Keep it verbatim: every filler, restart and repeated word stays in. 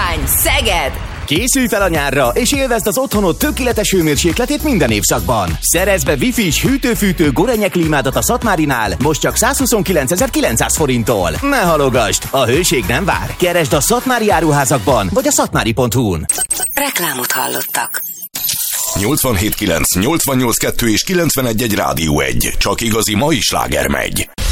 Gyurcsány, Szeged! Készülj fel a nyárra, és élvezd az otthonod tökéletes hőmérsékletét minden évszakban. Szerezz be Wi-Fi-s hűtő-fűtő Gorenyek klímádat a Szatmárinál, most csak százhuszonkilencezer-kilencszáz forinttól. Ne halogasd, a hőség nem vár. Keresd a szatmári áruházakban, vagy a szatmári pont hu-n. Reklámot hallottak. nyolcvanhét kilenc, nyolcvannyolc kettő és kilencvenegy egy Rádió egy. Csak igazi mai sláger megy.